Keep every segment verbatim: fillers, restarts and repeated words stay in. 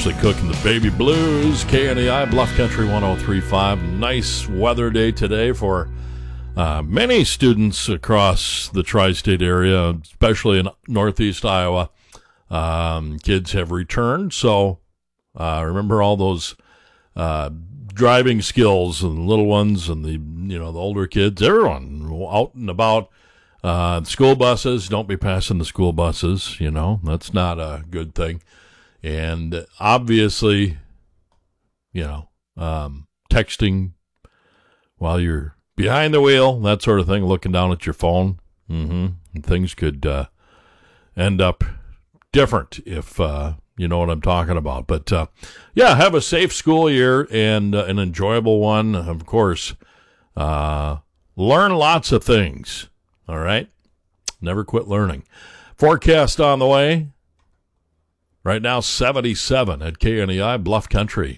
Ashley Cook and the Baby Blues. K N E I, Bluff Country one oh three point five. Nice weather day today for uh, many students across the tri-state area, especially in northeast Iowa. Um, kids have returned, so uh, remember all those uh, driving skills and the little ones and the you know the older kids, everyone out and about. Uh, school buses, don't be passing the school buses, you know, that's not a good thing. And obviously, you know, um, texting while you're behind the wheel, that sort of thing, looking down at your phone, mm-hmm. and things could uh, end up different if uh, you know what I'm talking about. But, uh, yeah, have a safe school year and uh, an enjoyable one, of course. Uh, learn lots of things. All right. Never quit learning. Forecast on the way. Right now, seventy-seven at K N E I, Bluff Country.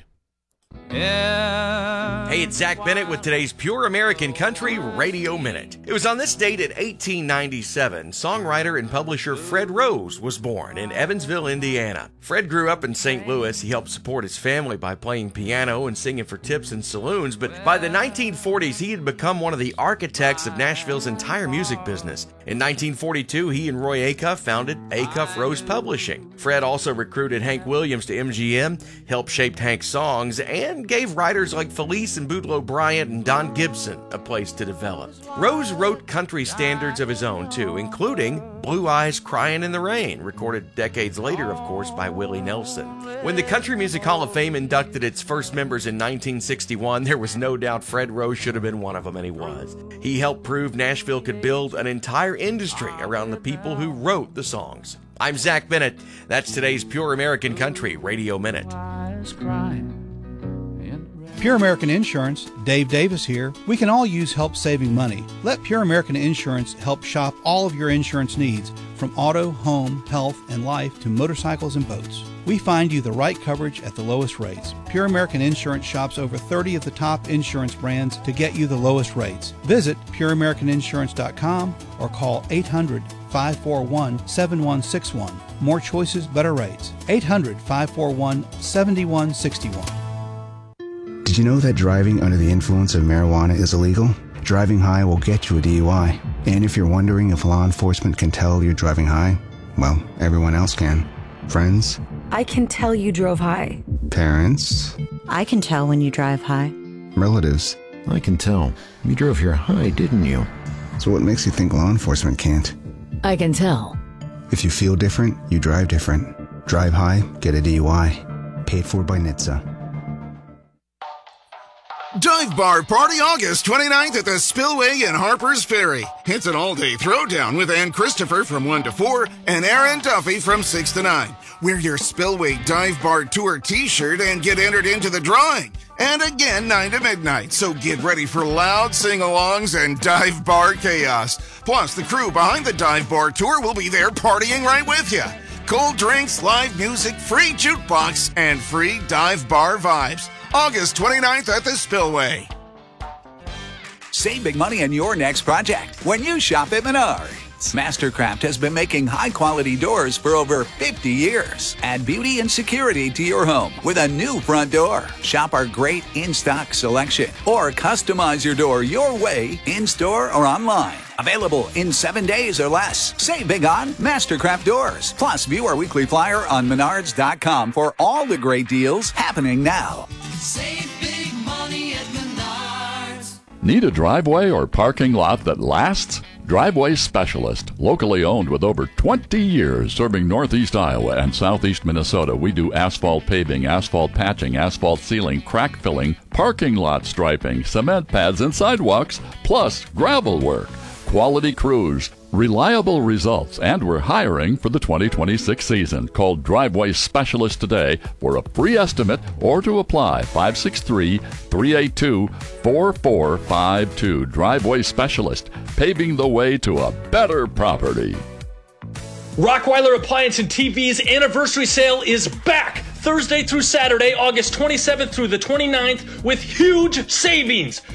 Yeah. Hey, it's Zach Bennett with today's Pure American Country Radio Minute. It was on this date in eighteen ninety-seven, songwriter and publisher Fred Rose was born in Evansville, Indiana. Fred grew up in Saint Louis. He helped support his family by playing piano and singing for tips in saloons, but by the nineteen forties, he had become one of the architects of Nashville's entire music business. In nineteen forty-two, he and Roy Acuff founded Acuff Rose Publishing. Fred also recruited Hank Williams to M G M, helped shape Hank's songs, and gave writers like Felice and Bootlow Bryant and Don Gibson a place to develop. Rose wrote country standards of his own, too, including Blue Eyes Crying in the Rain, recorded decades later, of course, by Willie Nelson. When the Country Music Hall of Fame inducted its first members in nineteen sixty-one, there was no doubt Fred Rose should have been one of them, and he was. He helped prove Nashville could build an entire industry around the people who wrote the songs. I'm Zach Bennett. That's today's Pure American Country Radio Minute. Pure American Insurance, Dave Davis here. We can all use help saving money. Let Pure American Insurance help shop all of your insurance needs, from auto, home, health, and life to motorcycles and boats. We find you the right coverage at the lowest rates. Pure American Insurance shops over thirty of the top insurance brands to get you the lowest rates. Visit pure american insurance dot com or call eight hundred, five four one, seven one six one. More choices, better rates. eight hundred, five four one, seven one six one. Did you know that driving under the influence of marijuana is illegal? Driving high will get you a D U I. And if you're wondering if law enforcement can tell you're driving high, well, everyone else can. Friends? I can tell you drove high. Parents? I can tell when you drive high. Relatives? I can tell. You drove here high, didn't you? So what makes you think law enforcement can't? I can tell. If you feel different, you drive different. Drive high, get a D U I. Paid for by N H T S A. Dive Bar Party August twenty-ninth at the Spillway in Harper's Ferry. It's an all-day throwdown with Ann Christopher from one to four and Aaron Duffy from six to nine. Wear your Spillway Dive Bar Tour t-shirt and get entered into the drawing. And again, nine to midnight, so get ready for loud sing-alongs and dive bar chaos. Plus, the crew behind the Dive Bar Tour will be there partying right with you. Cold drinks, live music, free jukebox, and free dive bar vibes. August twenty-ninth at the Spillway. Save big money on your next project when you shop at Menards. Mastercraft has been making high-quality doors for over fifty years. Add beauty and security to your home with a new front door. Shop our great in-stock selection or customize your door your way in-store or online. Available in seven days or less. Save big on Mastercraft doors. Plus, view our weekly flyer on menards dot com for all the great deals happening now. Save big money at Menards. Need a driveway or parking lot that lasts? Driveway Specialist, locally owned with over twenty years serving northeast Iowa and southeast Minnesota. We do asphalt paving, asphalt patching, asphalt sealing, crack filling, parking lot striping, cement pads and sidewalks, plus gravel work. Quality crews, reliable results, and we're hiring for the twenty twenty-six season. Call Driveway Specialist today for a free estimate or to apply. five six three, three eight two, four four five two. Driveway Specialist, paving the way to a better property. Rockweiler Appliance and T V's anniversary sale is back Thursday through Saturday, August twenty-seventh through the twenty-ninth, with huge savings.